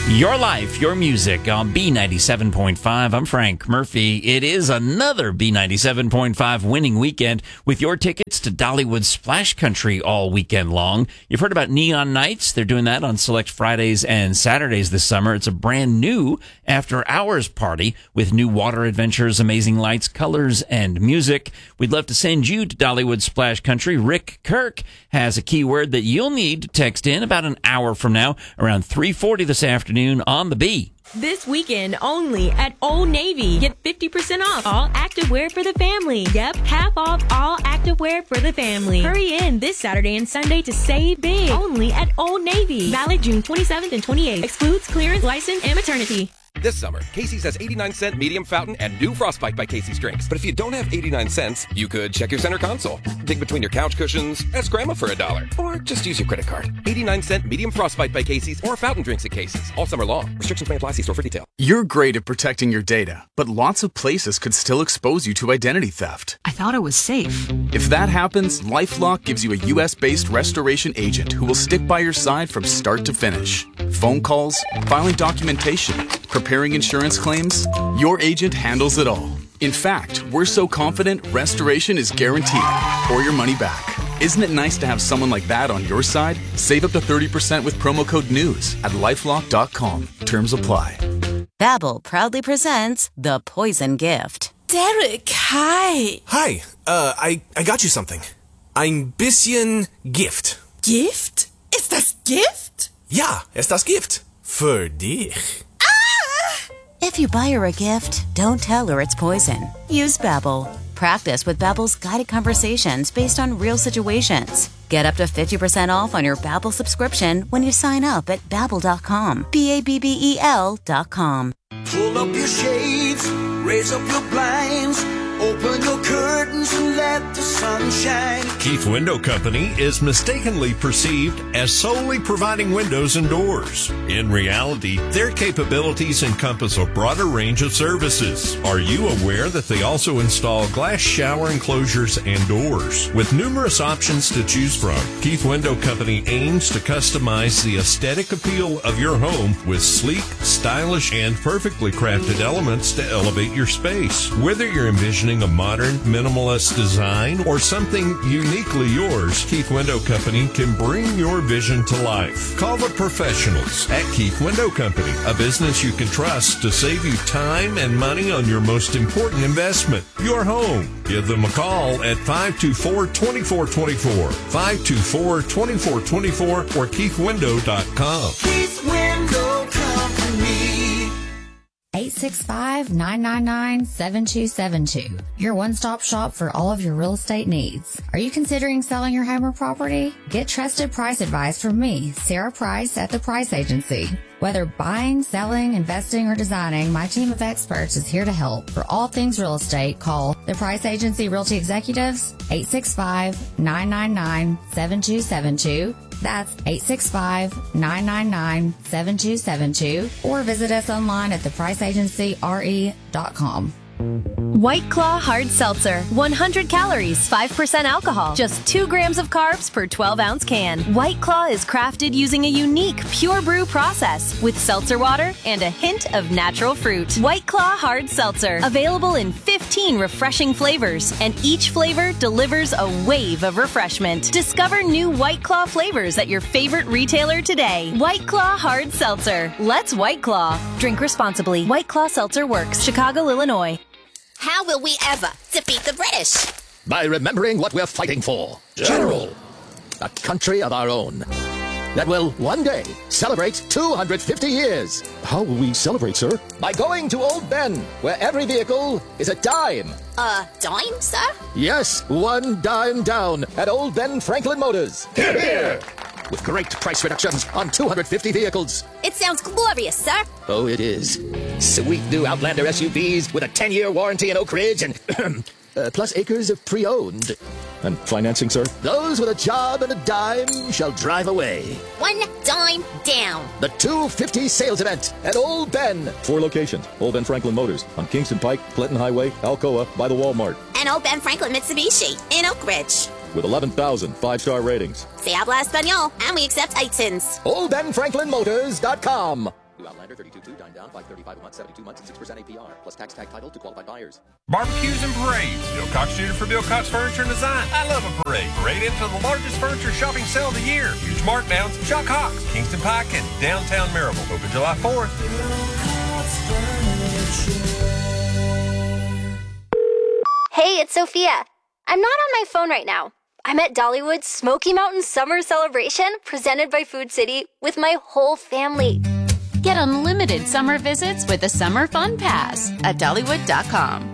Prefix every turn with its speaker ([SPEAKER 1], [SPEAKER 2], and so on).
[SPEAKER 1] Your life, your music on B97.5. I'm Frank Murphy. It is another B97.5 winning weekend with your tickets to Dollywood Splash Country all weekend long. You've heard about Neon Nights. They're doing that on select Fridays and Saturdays this summer. It's a brand new after-hours party with new water adventures, amazing lights, colors, and music. We'd love to send you to Dollywood Splash Country. Rick Kirk has a keyword that you'll need to text in about an hour from now, around 3:40 this afternoon on the B.
[SPEAKER 2] This weekend only at Old Navy. Get 50% off all activewear for the family. Yep, half off all activewear for the family. Hurry in this Saturday and Sunday to save big. Only at Old Navy. Valid June 27th and 28th. Excludes clearance, license, and maternity.
[SPEAKER 3] This summer, Casey's has 89-cent medium fountain and new Frostbite by Casey's drinks. But if you don't have 89 cents, you could check your center console, dig between your couch cushions, ask Grandma for $1, or just use your credit card. 89-cent medium Frostbite by Casey's or fountain drinks at Casey's all summer long. Restrictions may apply. See store for detail.
[SPEAKER 4] You're great at protecting your data, but lots of places could still expose you to identity theft.
[SPEAKER 5] I thought it was safe.
[SPEAKER 4] If that happens, LifeLock gives you a U.S.-based restoration agent who will stick by your side from start to finish. Phone calls, filing documentation, preparing insurance claims, your agent handles it all. In fact, we're so confident restoration is guaranteed or your money back. Isn't it nice to have someone like that on your side? Save up to 30% with promo code NEWS at LifeLock.com. Terms apply.
[SPEAKER 6] Babbel proudly presents The Poison Gift.
[SPEAKER 7] Derek, hi.
[SPEAKER 8] Hi, I got you something. Ein bisschen Gift.
[SPEAKER 7] Gift? Ist das Gift?
[SPEAKER 8] Ja, ist das Gift. Für dich.
[SPEAKER 6] If you buy her a gift, don't tell her it's poison. Use Babbel. Practice with Babbel's guided conversations based on real situations. Get up to 50% off on your Babbel subscription when you sign up at Babbel.com. Babbel.com.
[SPEAKER 9] Pull up your shades, raise up your blinds, open your curtains and let the sun shine.
[SPEAKER 10] Keith Window Company is mistakenly perceived as solely providing windows and doors. In reality, their capabilities encompass a broader range of services. Are you aware that they also install glass shower enclosures and doors? With numerous options to choose from, Keith Window Company aims to customize the aesthetic appeal of your home with sleek, stylish, and perfectly crafted elements to elevate your space. Whether you're envisioning a modern, minimalist design or something uniquely yours, Keith Window Company can bring your vision to life. Call the professionals at Keith Window Company, a business you can trust to save you time and money on your most important investment, your home. Give them a call at 524-2424, 524-2424, or KeithWindow.com.
[SPEAKER 9] Keith Window Company.
[SPEAKER 11] 865-999-7272. Your one-stop shop for all of your real estate needs. Are you considering selling your home or property? Get trusted price advice from me, Sarah Price at The Price Agency. Whether buying, selling, investing, or designing, my team of experts is here to help. For all things real estate, call The Price Agency Realty Executives, 865-999-7272. That's 865-999-7272. Or visit us online at thepriceagencyre.com.
[SPEAKER 12] White Claw Hard Seltzer. 100 calories, 5% alcohol, just 2 grams of carbs per 12-ounce can. White Claw is crafted using a unique pure brew process with seltzer water and a hint of natural fruit. White Claw Hard Seltzer. Available in 15 refreshing flavors, and each flavor delivers a wave of refreshment. Discover new White Claw flavors at your favorite retailer today. White Claw Hard Seltzer. Let's White Claw. Drink responsibly. White Claw Seltzer works. Chicago, Illinois.
[SPEAKER 13] How will we ever defeat the British?
[SPEAKER 14] By remembering what we're fighting for. General. A country of our own. That will one day celebrate 250 years.
[SPEAKER 15] How will we celebrate, sir?
[SPEAKER 14] By going to Old Ben, where every vehicle is a dime.
[SPEAKER 13] A dime, sir?
[SPEAKER 14] Yes, 1 dime down at Old Ben Franklin Motors.
[SPEAKER 15] Hear, hear.
[SPEAKER 14] With great price reductions on 250 vehicles.
[SPEAKER 13] It sounds glorious, sir.
[SPEAKER 14] Oh, it is. Sweet new Outlander SUVs with a 10-year warranty in Oak Ridge and plus acres of pre-owned.
[SPEAKER 15] And financing, sir?
[SPEAKER 14] Those with a job and a dime shall drive away.
[SPEAKER 13] 1 dime down.
[SPEAKER 14] The 250 sales event at Old Ben.
[SPEAKER 15] 4 locations. Old Ben Franklin Motors on Kingston Pike, Clinton Highway, Alcoa, by the Walmart.
[SPEAKER 13] And Old Ben Franklin Mitsubishi in Oak Ridge.
[SPEAKER 15] With 11,000 5-star ratings.
[SPEAKER 13] Se habla español, and we accept iTunes.
[SPEAKER 14] OldBenFranklinMotors.com. New Outlander 32.2, dine down, $535 a month, 72 months, and 6% APR, plus tax tag title to qualified buyers.
[SPEAKER 5] Barbecues and parades. Bill Cox Jr. for Bill Cox Furniture and Design. I love a parade. Parade into the largest furniture shopping sale of the year. Huge markdowns. Chuck Hawks, Kingston Pike, and downtown Maryville. Open July 4th.
[SPEAKER 16] Hey, it's Sophia. I'm not on my phone right now. I'm at Dollywood's Smoky Mountain Summer Celebration presented by Food City with my whole family.
[SPEAKER 17] Get unlimited summer visits with the Summer Fun Pass at Dollywood.com.